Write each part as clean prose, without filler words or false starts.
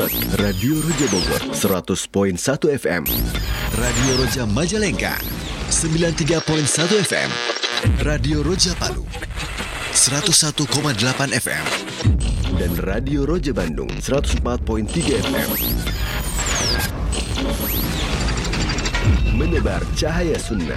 download Radio Roja Bogor 100.1 FM, Radio Roja Majalengka 93.1 FM, Radio Roja Palu 101,8 FM, dan Radio Roja Bandung 104.3 FM. Menebar cahaya sunnah.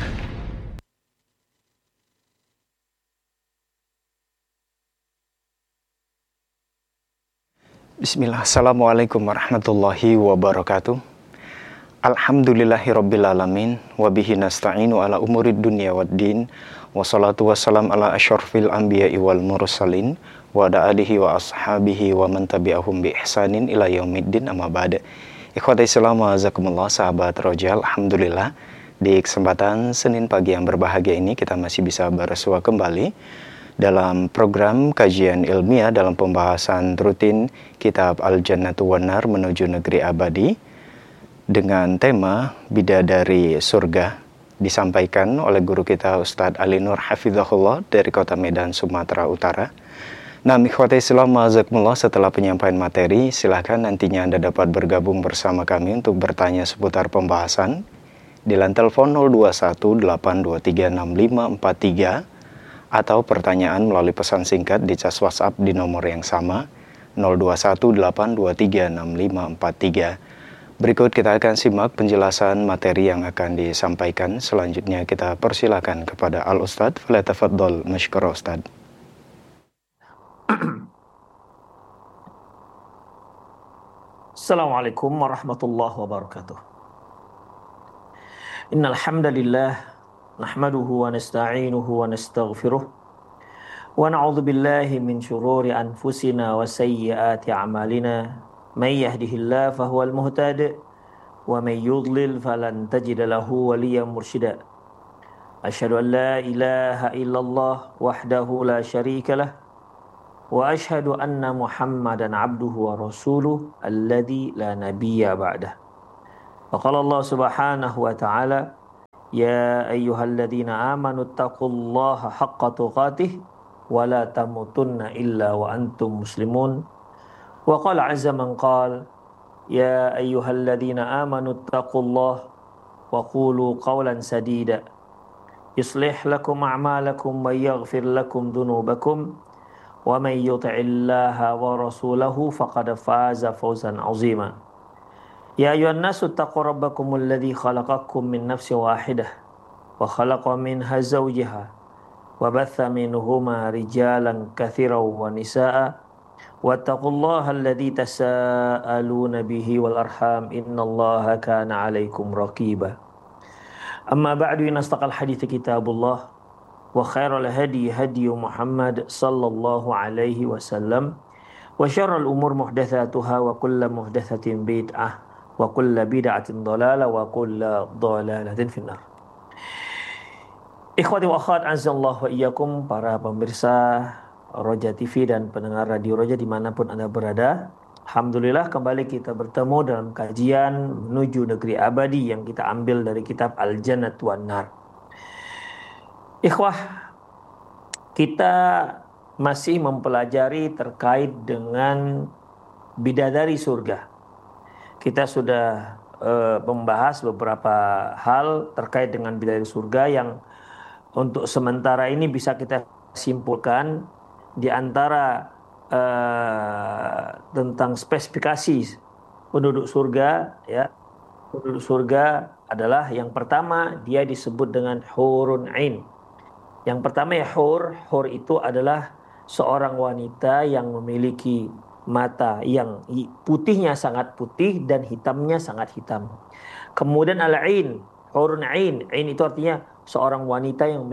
Bismillah, Assalamualaikum warahmatullahi wabarakatuh. Alhamdulillahirrabbilalamin. Wabihi nasta'inu ala umurid dunia waddin. Wassalatu wassalam ala asyrafil anbiya'i wal mursalin. Wa ala alihi wa ashabihi wa man tabi'ahum bi ihsanin ila yaumiddin, amma ba'da. Ikhwati Islam wa azakumullah, sahabat Roja. Alhamdulillah, di kesempatan Senin pagi yang berbahagia ini kita masih bisa bersua kembali dalam program kajian ilmiah dalam pembahasan rutin kitab Al-Jannatu wan Nar menuju negeri abadi dengan tema Bidadari Surga, disampaikan oleh guru kita Ustadz Ali Nur Hafizahullah dari Kota Medan, Sumatera Utara. Nah, ikhwati Islam ma'azakumullah, setelah penyampaian materi, silakan nantinya Anda dapat bergabung bersama kami untuk bertanya seputar pembahasan di line telepon 0218236543 atau pertanyaan melalui pesan singkat di cas WhatsApp di nomor yang sama 0218236543. Berikut kita akan simak penjelasan materi yang akan disampaikan. Selanjutnya kita persilakan kepada Al-Ustadz. Falyatafaddal masykur Ustadz. Assalamualaikum warahmatullahi wabarakatuh. Innal hamdalillah nahmaduhu wa nasta'inuhu wa nastaghfiruh wa na'udzu billahi min shururi anfusina wa sayyiati a'malina may yahdihillahu fahuwal muhtadi wa may yudlil falan tajida lahu waliyyan mursyida. Asyhadu an la ilaha illallah wahdahu la syarika lah wa asyhadu anna Muhammadan abduhu wa rasuluh alladzi la nabiyya ba'dah. Wa qala Allah subhanahu wa ta'ala, ya ayyuhalladzina amanu taqullaha haqqa tuqatih wa la tamutunna illa wa antum muslimun. Wa qala azza man qala, ya ayyuhalladzina amanu taqullaha wa qulu qawlan sadida yuslih lakum a'malakum wa yaghfir lakum dhunubakum wa may yuti'illaha wa rasulahu faqad faza fawzan 'azima. Ya ayyuhan nasu taqu rabbakumul ladzi khalaqakum min nafsin wahidah wa khalaqa minha zawjaha wa batha minhuma rijalan katsiran wa nisaa'a wattaqullaha alladzi tasaaluna bihi wal arham innallaha kana 'alaikum raqiba. Amma ba'du, inastaqal hadithi kitabullah wa khairal hadi hadi Muhammad sallallahu alaihi wasallam wa syarrul umur muhdatsatuha wa kullu muhdatsatin bid'ah wa kullu bid'atin dhalalah wa kullu dhalalatin finnar. Ikhwati wa akhwat azallahu wa iyyakum, para pemirsa Roja TV dan pendengar Radio Roja dimanapun Anda berada. Alhamdulillah, kembali kita bertemu dalam kajian menuju negeri abadi yang kita ambil dari kitab Al-Jannatu wan Nar. Ikhwah, kita masih mempelajari terkait dengan bidadari surga. Kita sudah membahas beberapa hal terkait dengan bidadari surga yang untuk sementara ini bisa kita simpulkan di antara tentang spesifikasi penduduk surga, ya. Penduduk surga adalah yang pertama, dia disebut dengan hurun ain. Yang pertama ya hur itu adalah seorang wanita yang memiliki mata yang putihnya sangat putih dan hitamnya sangat hitam. Kemudian al-ain, hurun ain. Ain itu artinya seorang wanita yang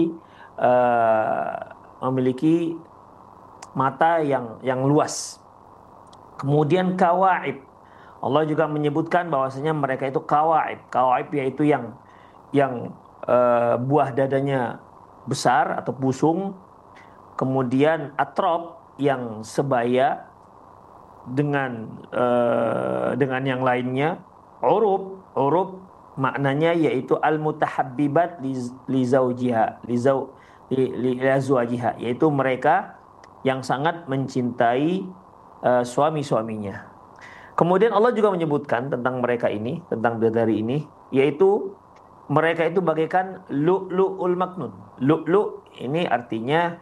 memiliki mata yang luas. Kemudian kawaib. Allah juga menyebutkan bahwasanya mereka itu kawaib. Kawaib yaitu yang buah dadanya besar atau busung. Kemudian atrob yang sebaya dengan yang lainnya. Urub maknanya yaitu al-mutahabbibat li zawjiha, li azwajiha, yaitu mereka yang sangat mencintai suami-suaminya. Kemudian Allah juga menyebutkan tentang mereka ini, tentang bidadari ini, yaitu mereka itu bagaikan lu'lu'ul maknun. Lu'lu' ini artinya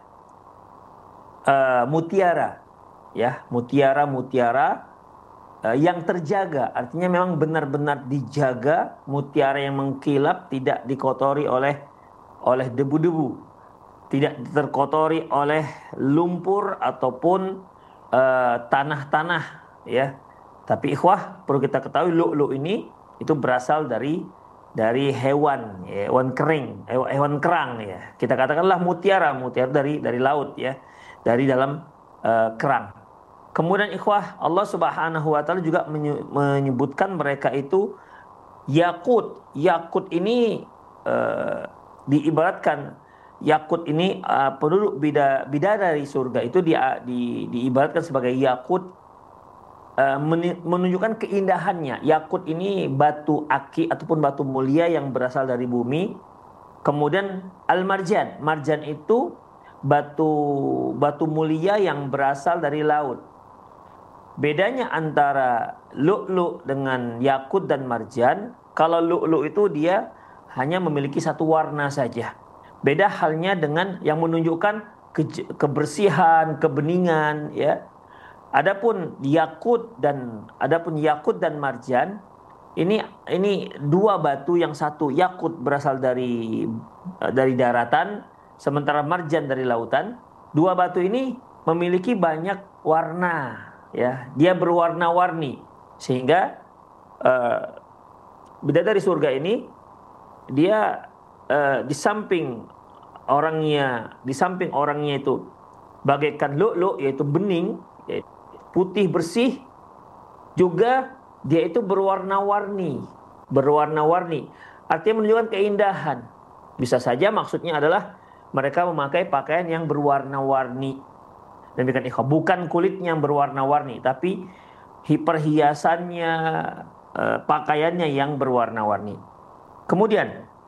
mutiara, ya, mutiara yang terjaga. Artinya memang benar-benar dijaga, mutiara yang mengkilap, tidak dikotori oleh debu-debu, tidak terkotori oleh lumpur ataupun tanah-tanah, ya. Tapi ikhwah, perlu kita ketahui lu'lu' ini itu berasal dari hewan, ya, hewan kering, hewan kerang, ya. Kita katakanlah mutiara dari laut, ya, dari dalam kerang. Kemudian ikhwah, Allah Subhanahu wa taala juga menyebutkan mereka itu yakut. Yakut ini diibaratkan, yakut ini penduduk bidadari surga itu diibaratkan sebagai yakut, menunjukkan keindahannya. Yakut ini batu aki ataupun batu mulia yang berasal dari bumi. Kemudian al-marjan, marjan itu batu mulia yang berasal dari laut. Bedanya antara lu'lu' dengan yakut dan marjan, kalau lu'lu' itu dia hanya memiliki satu warna saja. Beda halnya dengan yang menunjukkan kebersihan, kebeningan, ya. Adapun yakut dan marjan ini dua batu yang satu. Yakut berasal dari daratan, sementara marjan dari lautan. Dua batu ini memiliki banyak warna, ya. Dia berwarna-warni sehingga bidadari surga ini dia di samping orangnya itu bagaikan lu'lu', yaitu bening, putih bersih, juga dia itu berwarna-warni. Artinya menunjukkan keindahan. Bisa saja maksudnya adalah mereka memakai pakaian yang berwarna-warni. Demikian ikhwah, bukan kulitnya yang berwarna-warni, tapi perhiasannya, pakaiannya yang berwarna-warni. Kemudian